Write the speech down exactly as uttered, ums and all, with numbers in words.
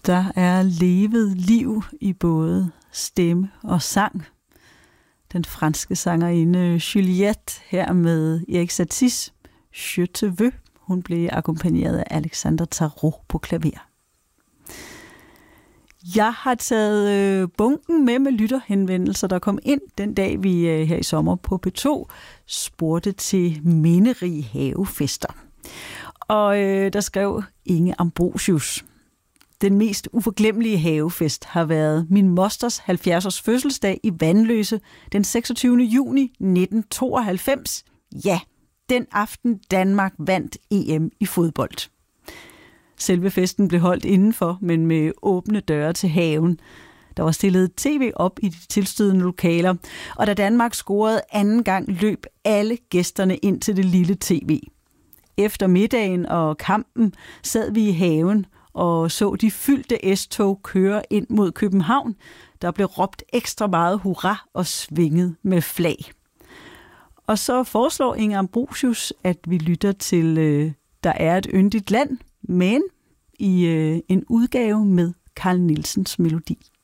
Der er levet liv i både stemme og sang. Den franske sangerinde Juliette her med Erik Saties Je te veux. Hun blev akkompagneret af Alexander Tarot på klaver. Jeg har taget øh, bunken med med lytterhenvendelser, der kom ind den dag, vi øh, her i sommer på P to spurgte til minderige havefester. Og øh, der skrev Inge Ambrosius: Den mest uforglemmelige havefest har været min mosters halvfjerds-års fødselsdag i Vanløse den seksogtyvende juni nitten tooghalvfems. Ja, den aften Danmark vandt E M i fodbold. Selve festen blev holdt indenfor, men med åbne døre til haven. Der var stillet tv op i de tilstødende lokaler, og da Danmark scorede anden gang, løb alle gæsterne ind til det lille tv. Efter middagen og kampen sad vi i haven og så de fyldte S-tog køre ind mod København. Der blev råbt ekstra meget hurra og svinget med flag. Og så foreslår Inge Ambrosius, at vi lytter til øh, Der er et yndigt land, men i øh, en udgave med Carl Nielsens melodi.